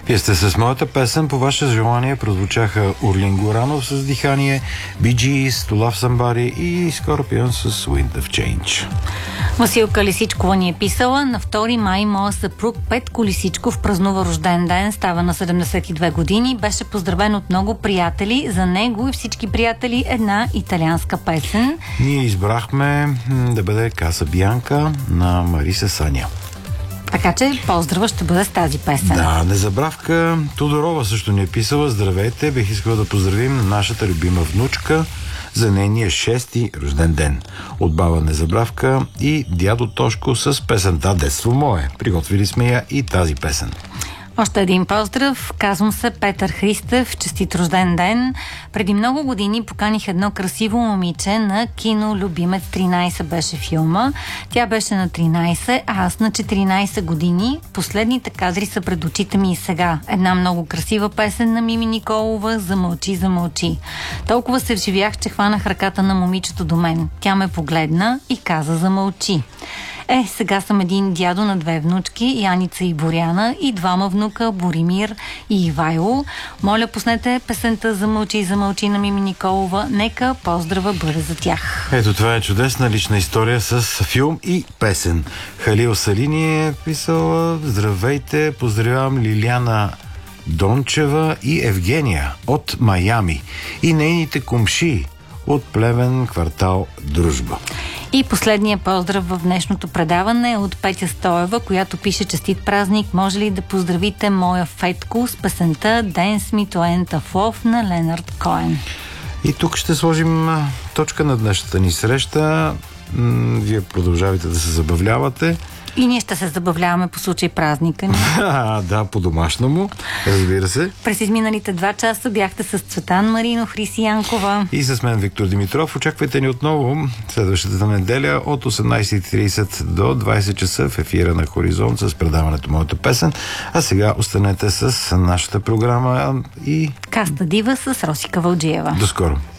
Вие сте с моята песен. По ваше желание прозвучаха Орлин Горанов с Дихание, Bee Gees, To Love Somebody и Scorpions с Wind of Change. Василка Лисичкова ни е писала: на 2 май моя съпруг Петко Лисичков празнува рожден ден, става на 72 години. Беше поздравен от много приятели. За него и всички приятели една италианска песен. Ние избрахме да бъде Каса Бянка на Мариса Саня. Така че поздрава ще бъде с тази песен. Да, Незабравка Тодорова също ни е писала: здравейте, бих искала да поздравим нашата любима внучка за нейния 6-ти рожден ден. От баба Незабравка и дядо Тошко с песента "Детство мое". Приготвили сме я и тази песен. Още един поздрав. Казвам се Петър Христев. Честит рожден ден. Преди много години поканих едно красиво момиче на кино "Любимец 13" беше филма. Тя беше на 13, а аз на 14 години. Последните кадри са пред очите ми и сега. Една много красива песен на Мими Николова "Замълчи, замълчи". Толкова се вживях, че хванах ръката на момичето до мен. Тя ме погледна и каза "замълчи". Сега съм един дядо на 2 внучки, Яница и Боряна, и 2 внука, Боримир и Ивайло. Моля, пуснете песента "Замълчи, замълчи" на Мими Николова. Нека поздрава бъде за тях. Ето, това е чудесна лична история с филм и песен. Халил Салини е писал: здравейте, поздравявам Лиляна Дончева и Евгения от Майами и нейните комшии от Плевен, квартал Дружба. И последния поздрав в днешното предаване е от Петя Стоева, която пише: честит празник, може ли да поздравите моя Фетко с песента "Dance Me to End of Love" на Ленард Коен. И тук ще сложим точка на днешната ни среща. Вие продължавате да се забавлявате. И ние ще се забавляваме по случай празника ни. Да, по-домашному, разбира се. През изминалите 2 часа бяхте с Цветан Маринов, Хриси Янкова и с мен Виктор Димитров. Очаквайте ни отново следващата неделя от 18:30 до 20 часа в ефира на Хоризонт с предаването "Моята песен". А сега останете с нашата програма и Каста Дива с Росика Вълджиева. До скоро!